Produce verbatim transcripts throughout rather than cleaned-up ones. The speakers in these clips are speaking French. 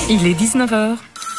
Il est dix-neuf heures.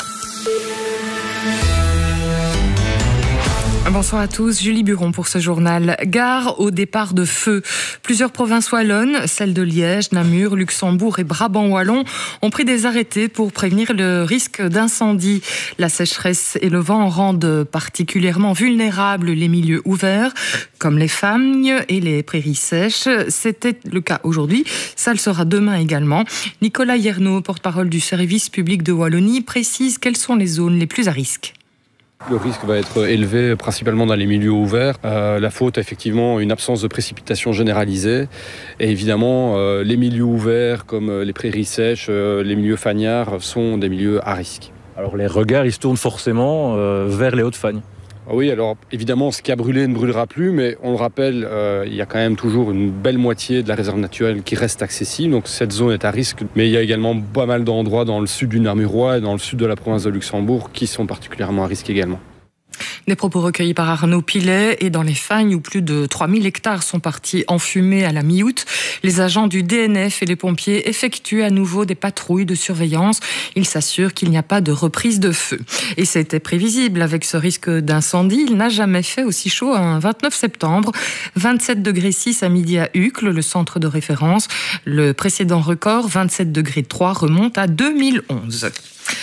Bonsoir à tous, Julie Buron pour ce journal. Gare au départ de feu. Plusieurs provinces wallonnes, celles de Liège, Namur, Luxembourg et Brabant-Wallon, ont pris des arrêtés pour prévenir le risque d'incendie. La sécheresse et le vent rendent particulièrement vulnérables les milieux ouverts, comme les familles et les prairies sèches. C'était le cas aujourd'hui, ça le sera demain également. Nicolas Yernaud, porte-parole du service public de Wallonie, précise quelles sont les zones les plus à risque. Le risque va être élevé principalement dans les milieux ouverts. Euh, la faute a effectivement une absence de précipitation généralisée. Et évidemment, euh, les milieux ouverts comme les prairies sèches, euh, les milieux fagnards sont des milieux à risque. Alors les regards, ils se tournent forcément euh, vers les Hautes-Fagnes. Oui, alors évidemment, ce qui a brûlé ne brûlera plus, mais on le rappelle, euh, il y a quand même toujours une belle moitié de la réserve naturelle qui reste accessible, donc cette zone est à risque. Mais il y a également pas mal d'endroits dans le sud du Namurois et dans le sud de la province de Luxembourg qui sont particulièrement à risque également. Des propos recueillis par Arnaud Pilet et dans les Fagnes où plus de trois mille hectares sont partis en fumée à la mi-août. Les agents du D N F et les pompiers effectuent à nouveau des patrouilles de surveillance. Ils s'assurent qu'il n'y a pas de reprise de feu. Et c'était prévisible avec ce risque d'incendie. Il n'a jamais fait aussi chaud un vingt-neuf septembre. vingt-sept degrés six à midi à Uccle, le centre de référence. Le précédent record, vingt-sept degrés trois, remonte à deux mille onze.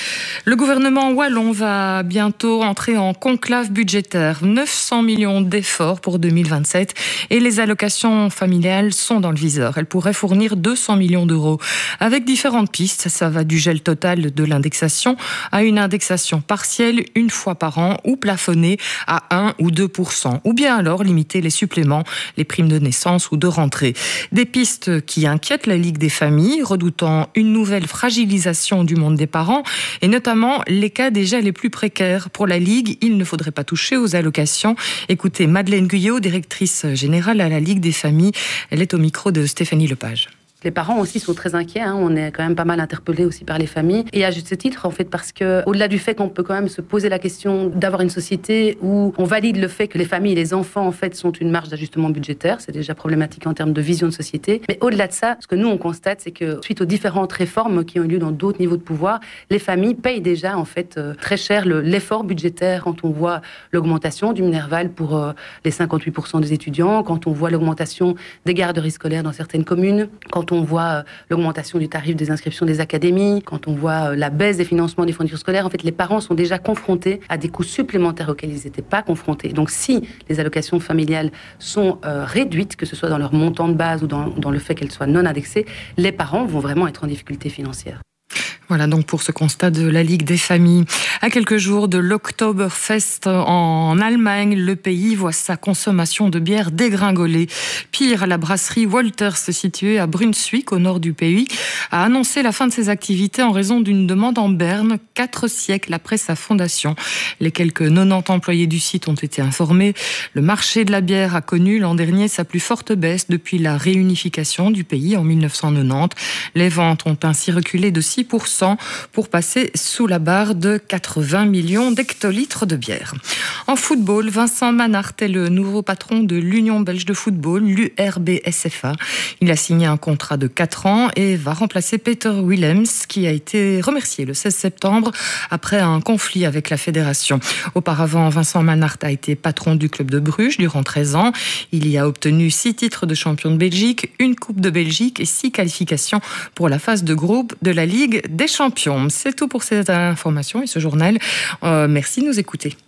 Le gouvernement wallon va bientôt entrer en conclave budgétaire. neuf cents millions d'efforts pour deux mille vingt-sept et les allocations familiales sont dans le viseur. Elles pourraient fournir deux cents millions d'euros avec différentes pistes. Ça va du gel total de l'indexation à une indexation partielle une fois par an ou plafonnée à un ou deux pour cent. Ou bien alors limiter les suppléments, les primes de naissance ou de rentrée. Des pistes qui inquiètent la Ligue des familles, redoutant une nouvelle fragilisation du monde des parents et notamment les cas déjà les plus précaires. Pour la Ligue, il ne faudrait pas toucher aux allocations. Écoutez Madeleine Guyot, directrice générale à la Ligue des familles. Elle est au micro de Stéphanie Lepage. Les parents aussi sont très inquiets, hein. On est quand même pas mal interpellés aussi par les familles. Et à juste titre, en fait, parce que au-delà du fait qu'on peut quand même se poser la question d'avoir une société où on valide le fait que les familles et les enfants, en fait, sont une marge d'ajustement budgétaire, c'est déjà problématique en termes de vision de société. Mais au-delà de ça, ce que nous, on constate, c'est que suite aux différentes réformes qui ont eu lieu dans d'autres niveaux de pouvoir, les familles payent déjà, en fait, euh, très cher le, l'effort budgétaire quand on voit l'augmentation du Minerval pour euh, les cinquante-huit pour cent des étudiants, quand on voit l'augmentation des garderies scolaires dans certaines communes, quand on voit l'augmentation du tarif des inscriptions des académies, quand on voit la baisse des financements des fournitures scolaires, en fait, les parents sont déjà confrontés à des coûts supplémentaires auxquels ils n'étaient pas confrontés. Donc, si les allocations familiales sont euh, réduites, que ce soit dans leur montant de base ou dans, dans le fait qu'elles soient non indexées, les parents vont vraiment être en difficulté financière. Voilà donc pour ce constat de la Ligue des familles. À quelques jours de l'Oktoberfest en Allemagne, le pays voit sa consommation de bière dégringoler. Pire, la brasserie Wolters, située à Brunswick, au nord du pays, a annoncé la fin de ses activités en raison d'une demande en berne, quatre siècles après sa fondation. Les quelques quatre-vingt-dix employés du site ont été informés. Le marché de la bière a connu l'an dernier sa plus forte baisse depuis la réunification du pays en mille neuf cent quatre-vingt-dix. Les ventes ont ainsi reculé de six pour cent pour passer sous la barre de quatre-vingts millions d'hectolitres de bière. En football, Vincent Manhart est le nouveau patron de l'Union belge de football, l'U R B S F A. Il a signé un contrat de quatre ans et va remplacer Peter Willems, qui a été remercié le seize septembre après un conflit avec la fédération. Auparavant, Vincent Manhart a été patron du club de Bruges durant treize ans. Il y a obtenu six titres de champion de Belgique, une Coupe de Belgique et six qualifications pour la phase de groupe de la Ligue des champions. C'est tout pour cette information et ce journal. Euh, merci de nous écouter.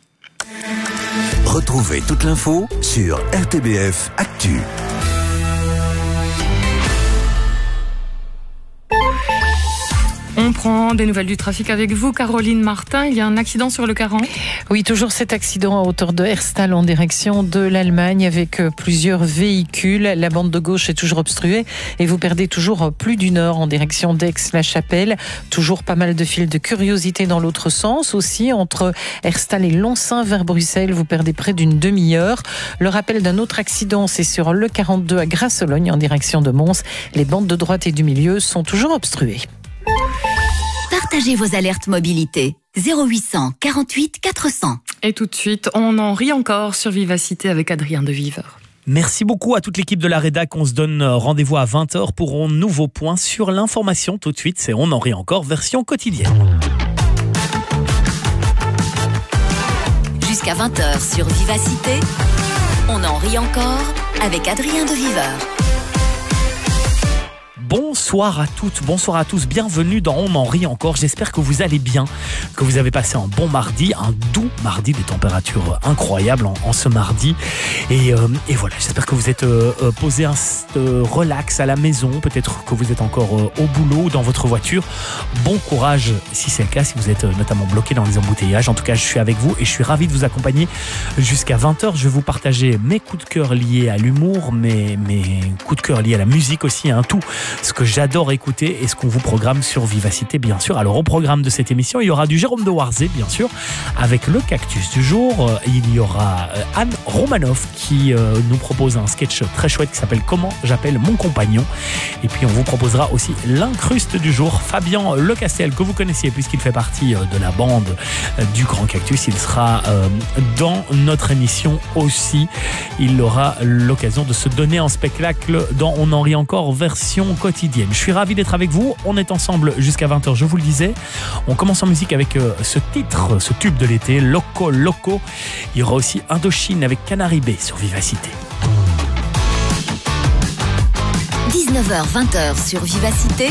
Retrouvez toute l'info sur R T B F Actu. On prend des nouvelles du trafic avec vous, Caroline Martin. Il y a un accident sur le quarante. Oui, toujours cet accident à hauteur de Herstal en direction de l'Allemagne avec plusieurs véhicules. La bande de gauche est toujours obstruée et vous perdez toujours plus d'une heure en direction d'Aix-la-Chapelle. Toujours pas mal de fils de curiosité dans l'autre sens. Aussi, entre Herstal et Lonsin vers Bruxelles, vous perdez près d'une demi-heure. Le rappel d'un autre accident, c'est sur le quarante-deux à Grasse-Sologne en direction de Mons. Les bandes de droite et du milieu sont toujours obstruées. Partagez vos alertes mobilité. zéro huit cent quarante-huit quatre cents. Et tout de suite, on en rit encore sur Vivacité avec Adrien de Viveur. Merci beaucoup à toute l'équipe de la rédac. On se donne rendez-vous à vingt heures pour un nouveau point sur l'information. Tout de suite, c'est On en rit encore, version quotidienne. Jusqu'à vingt heures sur Vivacité, On en rit encore avec Adrien de Viveur. Bonsoir à toutes, bonsoir à tous, bienvenue dans On en rit encore. J'espère que vous allez bien, que vous avez passé un bon mardi, un doux mardi, des températures incroyables en, en ce mardi. Et, euh, et voilà, j'espère que vous êtes euh, posé un euh, relax à la maison, peut-être que vous êtes encore euh, au boulot ou dans votre voiture. Bon courage si c'est le cas, si vous êtes euh, notamment bloqué dans les embouteillages. En tout cas, je suis avec vous et je suis ravi de vous accompagner jusqu'à vingt heures. Je vais vous partager mes coups de cœur liés à l'humour, mes, mes coups de cœur liés à la musique aussi, hein, tout ce que j'adore écouter et ce qu'on vous programme sur Vivacité, bien sûr. Alors, au programme de cette émission, il y aura du Jérôme de Warzé, bien sûr, avec le cactus du jour. Il y aura Anne Romanoff qui euh, nous propose un sketch très chouette qui s'appelle Comment j'appelle mon compagnon. Et puis, on vous proposera aussi l'incruste du jour. Fabien Lecastel, que vous connaissiez puisqu'il fait partie de la bande du Grand Cactus. Il sera euh, dans notre émission aussi. Il aura l'occasion de se donner en spectacle dans On en rit encore, version quotidienne. Je suis ravi d'être avec vous. On est ensemble jusqu'à vingt heures, je vous le disais. On commence en musique avec euh, ce titre, ce tube de l'été, Loco Loco. Il y aura aussi Indochine avec Canary Bay sur Vivacité. dix-neuf heures vingt sur Vivacité.